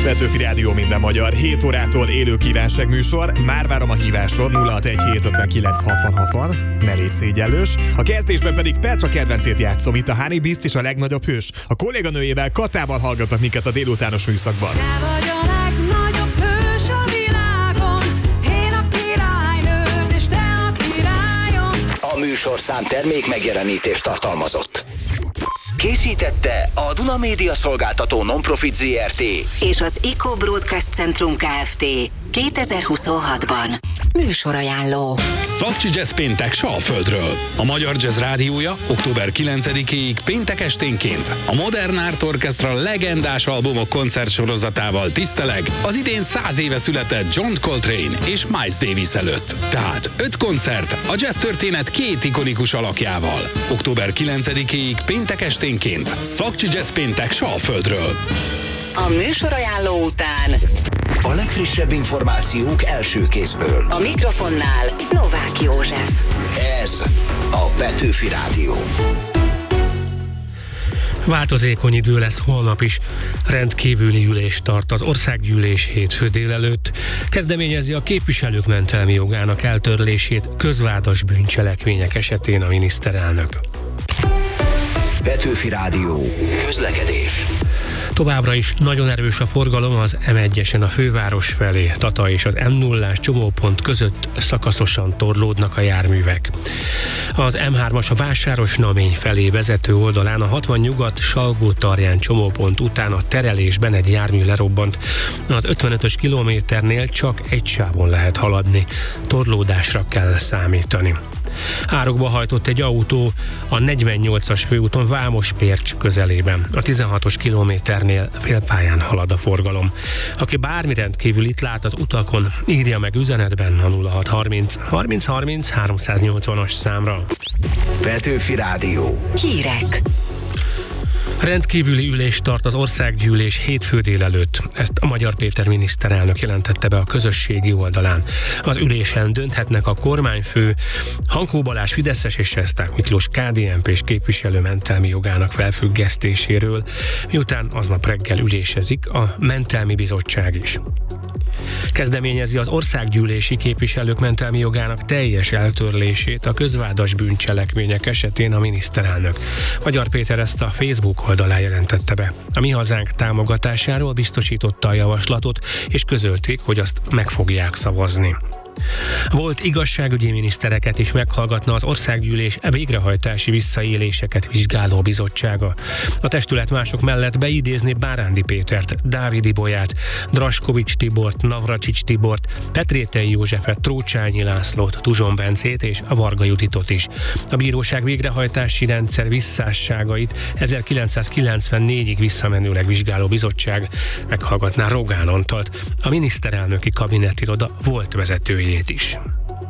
Petőfi Rádió minden magyar, 7 órától élő kívánságműsor. Már várom a hívásod, 061-759-6060, ne légy szégyellős. A kezdésben pedig Petra kedvencét játszom, itt a Honey Beast is a legnagyobb hős. A kolléganőjével, Katával hallgatnak minket a délutános műszakban. Te vagy a legnagyobb hős a világon, én a királynőd, és te a királyom. A műsorszám termék megjelenítést tartalmazott. Készítette a Duna Média Szolgáltató Non-Profit Zrt. és az Eco Broadcast Centrum Kft. 2026-ban. Műsorajánló. Szakcsi Jazz péntek Salföldről. A Magyar Jazz Rádiója október 9-ig péntek esténként a Modern Art Orchestra legendás albumok koncertsorozatával tiszteleg az idén 100 éve született John Coltrane és Miles Davis előtt. Tehát 5 koncert a jazz történet 2 ikonikus alakjával. Október 9-ig péntek esténként Szakcsi Jazz péntek Salföldről. A műsorajánló után A legfrissebb információk első kézből. a mikrofonnál Novák József. Ez a Petőfi Rádió. Változékony idő lesz holnap is. Rendkívüli ülést tart az országgyűlés hétfő délelőtt. Kezdeményezi a képviselők mentelmi jogának eltörlését közvádas bűncselekmények esetén a miniszterelnök. Petőfi Rádió. Közlekedés. Továbbra is nagyon erős a forgalom az M1-esen a főváros felé, Tata és az M0-ás csomópont között szakaszosan torlódnak a járművek. Az M3-as a Vásáros-Namény felé vezető oldalán a 60 nyugat Salgótarján csomópont után a terelésben egy jármű lerobbant. Az 55-ös kilométernél csak egy sávon lehet haladni. Torlódásra kell számítani. Árokba hajtott egy autó a 48-as főúton Vámos-Pércs közelében. A 16-os kilométernél félpályán halad a forgalom. Aki bármi rendkívülit lát az utakon, írja meg üzenetben a 0630 30 30 380-as számra. Petőfi Rádió. Hírek. Rendkívüli ülést tart az országgyűlés hétfő délelőtt. Ezt a Magyar Péter miniszterelnök jelentette be a közösségi oldalán. Az ülésen dönthetnek a kormányfő, Hankó Balázs fideszes és Sesták Miklós KDNP-s képviselő mentelmi jogának felfüggesztéséről, miután aznap reggel ülésezik a mentelmi bizottság is. Kezdeményezi az országgyűlési képviselők mentelmi jogának teljes eltörlését a közvádas bűncselekmények esetén a miniszterelnök. Magyar Péter ezt a Facebook oldalán jelentette be. A Mi Hazánk támogatásáról biztosította a javaslatot, és közölték, hogy azt meg fogják szavazni. Volt igazságügyi minisztereket is meghallgatna az országgyűlés végrehajtási visszaéléseket vizsgáló bizottsága. A testület mások mellett beidézni Bárándi Pétert, Dávid Ibolyát, Draskovics Tibort, Navracsics Tibort, Petrétei Józsefet, Trócsányi Lászlót, Tuzson Bencét és Varga Juditot is. A bíróság végrehajtási rendszer visszásságait 1994-ig visszamenőleg vizsgáló bizottság meghallgatná Rogán Antalt, a miniszterelnöki kabinettiroda volt vezetőjét is.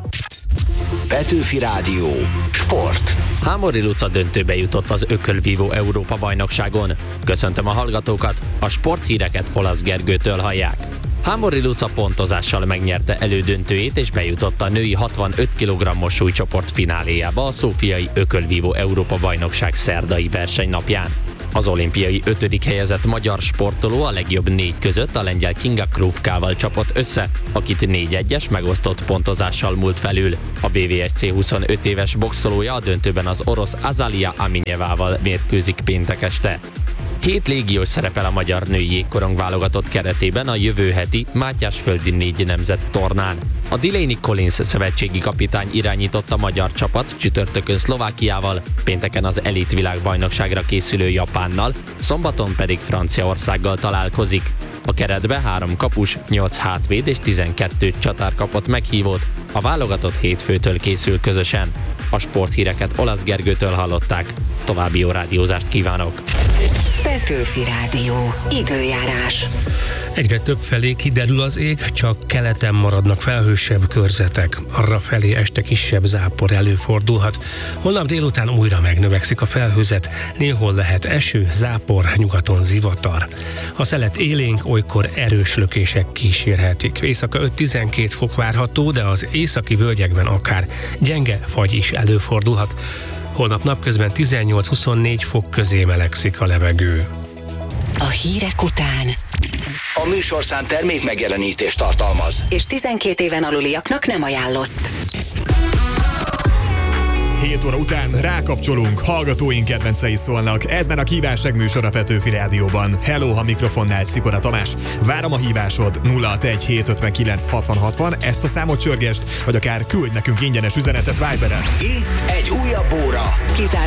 Petőfi Rádió. Sport. Hámori Luca döntőbe jutott az Ökölvívó Európa-bajnokságon. Köszöntöm a hallgatókat, a sporthíreket Olasz Gergőtől hallják. Hámori Luca pontozással megnyerte elődöntőjét és bejutott a női 65 kg-os súlycsoport fináléjába a szófiai Ökölvívó Európa-bajnokság szerdai versenynapján. Az olimpiai 5. helyezett magyar sportoló a legjobb 4 között a lengyel Kinga Krúfkával csapott össze, akit 4-1-es megosztott pontozással múlt felül. A BVSC 25 éves boxolója a döntőben az orosz Azalia Aminyevával mérkőzik péntek este. 7 légiós szerepel a magyar női jégkorong válogatott keretében a jövő heti Mátyásföldi 4 nemzet tornán. A Delaney Collins szövetségi kapitány irányította a magyar csapat csütörtökön Szlovákiával, pénteken az elit világbajnokságra készülő Japánnal, szombaton pedig Franciaországgal találkozik. A keretbe 3 kapus, 8 hátvéd és 12 csatár kapott meghívót. A válogatott hétfőtől készül közösen. A sporthíreket Olasz Gergőtől hallották. További jó rádiózást kívánok! Petőfi Rádió. Időjárás. Egyre több felé kiderül az ég, csak keleten maradnak felhősebb körzetek. Arra felé este kisebb zápor előfordulhat. Holnap délután újra megnövekszik a felhőzet, néhol lehet eső, zápor, nyugaton zivatar. A szelet élénk, olykor erős lökések kísérhetik. Éjszaka 5-12 fok várható, de az északi völgyekben akár gyenge fagy is előfordulhat. Holnap napközben 18-24 fok közé melegszik a levegő. A hírek után. A műsorszám termék megjelenítést tartalmaz. És 12 éven aluliaknak nem ajánlott. 7 óra után rákapcsolunk, hallgatóink kedvencei szólnak. Ez már a kívánság műsor a Petőfi Rádióban. Hello, ha mikrofonnál Szikora Tamás. Várom a hívásod 061 759 60 60, ezt a számot csörgesd, vagy akár küldj nekünk ingyenes üzenetet Viberen. Itt egy újabb óra. Kizárólag